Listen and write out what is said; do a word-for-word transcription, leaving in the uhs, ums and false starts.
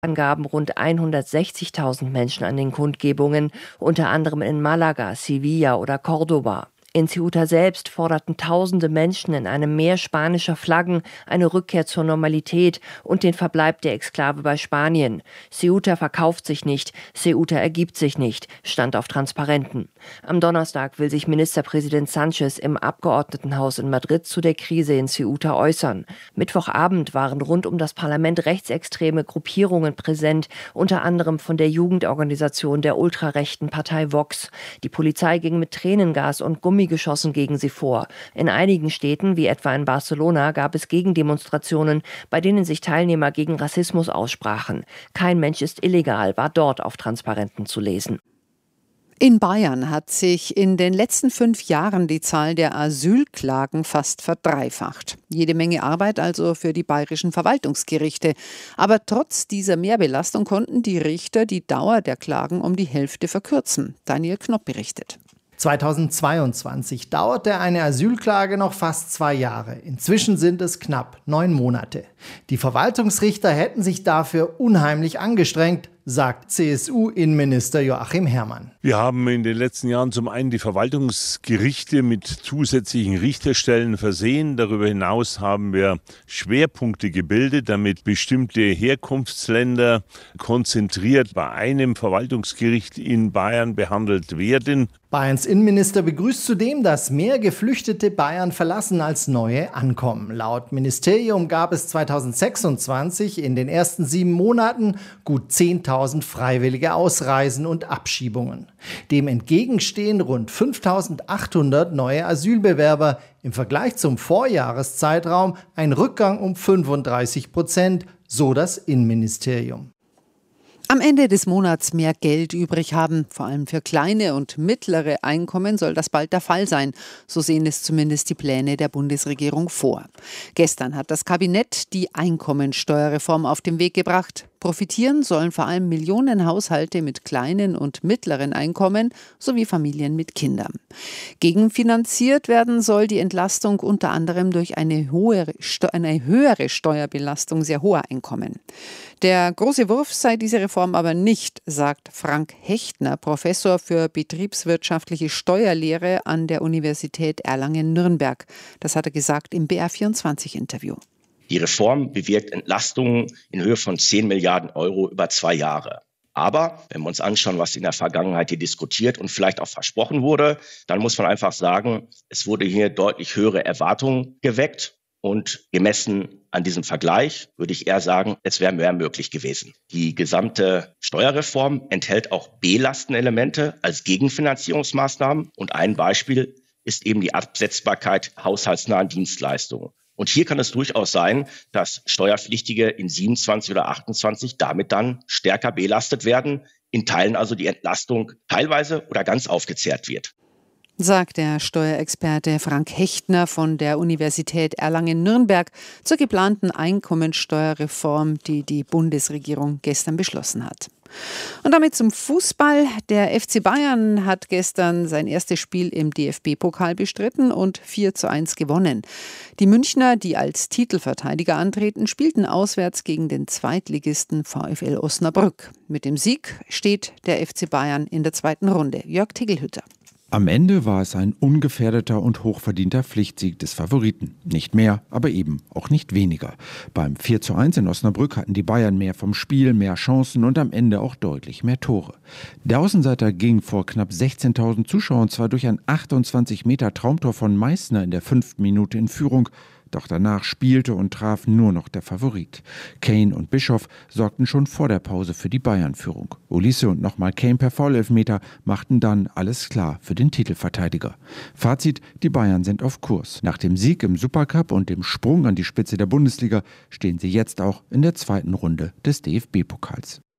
Angaben rund hundertsechzigtausend Menschen an den Kundgebungen, unter anderem in Malaga, Sevilla oder Cordoba. In Ceuta selbst forderten tausende Menschen in einem Meer spanischer Flaggen eine Rückkehr zur Normalität und den Verbleib der Exklave bei Spanien. Ceuta verkauft sich nicht, Ceuta ergibt sich nicht, stand auf Transparenten. Am Donnerstag will sich Ministerpräsident Sánchez im Abgeordnetenhaus in Madrid zu der Krise in Ceuta äußern. Mittwochabend waren rund um das Parlament rechtsextreme Gruppierungen präsent, unter anderem von der Jugendorganisation der ultrarechten Partei Vox. Die Polizei ging mit Tränengas und Gummi geschossen gegen sie vor. In einigen Städten, wie etwa in Barcelona, gab es Gegendemonstrationen, bei denen sich Teilnehmer gegen Rassismus aussprachen. Kein Mensch ist illegal, war dort auf Transparenten zu lesen. In Bayern hat sich in den letzten fünf Jahren die Zahl der Asylklagen fast verdreifacht. Jede Menge Arbeit also für die bayerischen Verwaltungsgerichte. Aber trotz dieser Mehrbelastung konnten die Richter die Dauer der Klagen um die Hälfte verkürzen. Daniel Knopp berichtet. zweitausendzweiundzwanzig dauerte eine Asylklage noch fast zwei Jahre. Inzwischen sind es knapp neun Monate. Die Verwaltungsrichter hätten sich dafür unheimlich angestrengt, sagt C S U-Innenminister Joachim Herrmann. Wir haben in den letzten Jahren zum einen die Verwaltungsgerichte mit zusätzlichen Richterstellen versehen. Darüber hinaus haben wir Schwerpunkte gebildet, damit bestimmte Herkunftsländer konzentriert bei einem Verwaltungsgericht in Bayern behandelt werden. Bayerns Innenminister begrüßt zudem, dass mehr Geflüchtete Bayern verlassen als neue ankommen. Laut Ministerium gab es zweitausendsechsundzwanzig in den ersten sieben Monaten gut zehntausend freiwillige Ausreisen und Abschiebungen. Dem entgegenstehen rund fünftausendachthundert neue Asylbewerber. Im Vergleich zum Vorjahreszeitraum ein Rückgang um fünfunddreißig Prozent, so das Innenministerium. Am Ende des Monats mehr Geld übrig haben, vor allem für kleine und mittlere Einkommen, soll das bald der Fall sein. So sehen es zumindest die Pläne der Bundesregierung vor. Gestern hat das Kabinett die Einkommensteuerreform auf den Weg gebracht. Profitieren sollen vor allem Millionen Haushalte mit kleinen und mittleren Einkommen sowie Familien mit Kindern. Gegenfinanziert werden soll die Entlastung unter anderem durch eine, hohe, eine höhere Steuerbelastung sehr hoher Einkommen. Der große Wurf sei diese Reform aber nicht, sagt Frank Hechtner, Professor für betriebswirtschaftliche Steuerlehre an der Universität Erlangen-Nürnberg. Das hat er gesagt im B R vierundzwanzig-Interview. Die Reform bewirkt Entlastungen in Höhe von zehn Milliarden Euro über zwei Jahre. Aber wenn wir uns anschauen, was in der Vergangenheit hier diskutiert und vielleicht auch versprochen wurde, dann muss man einfach sagen, es wurde hier deutlich höhere Erwartungen geweckt. Und gemessen an diesem Vergleich würde ich eher sagen, es wäre mehr möglich gewesen. Die gesamte Steuerreform enthält auch Belastenelemente als Gegenfinanzierungsmaßnahmen. Und ein Beispiel ist eben die Absetzbarkeit haushaltsnahen Dienstleistungen. Und hier kann es durchaus sein, dass Steuerpflichtige in siebenundzwanzig oder achtundzwanzig damit dann stärker belastet werden, in Teilen also die Entlastung teilweise oder ganz aufgezehrt wird. Sagt der Steuerexperte Frank Hechtner von der Universität Erlangen-Nürnberg zur geplanten Einkommensteuerreform, die die Bundesregierung gestern beschlossen hat. Und damit zum Fußball. Der F C Bayern hat gestern sein erstes Spiel im D F B-Pokal bestritten und vier zu eins gewonnen. Die Münchner, die als Titelverteidiger antreten, spielten auswärts gegen den Zweitligisten VfL Osnabrück. Mit dem Sieg steht der F C Bayern in der zweiten Runde. Jörg Tegelhütter. Am Ende war es ein ungefährdeter und hochverdienter Pflichtsieg des Favoriten. Nicht mehr, aber eben auch nicht weniger. Beim vier zu eins in Osnabrück hatten die Bayern mehr vom Spiel, mehr Chancen und am Ende auch deutlich mehr Tore. Der Außenseiter ging vor knapp sechzehntausend Zuschauern zwar durch ein achtundzwanzig Meter Traumtor von Meißner in der fünften Minute in Führung, doch danach spielte und traf nur noch der Favorit. Kane und Bischoff sorgten schon vor der Pause für die Bayern-Führung. Olise und nochmal Kane per Foulelfmeter machten dann alles klar für den Titelverteidiger. Fazit: Die Bayern sind auf Kurs. Nach dem Sieg im Supercup und dem Sprung an die Spitze der Bundesliga stehen sie jetzt auch in der zweiten Runde des D F B-Pokals.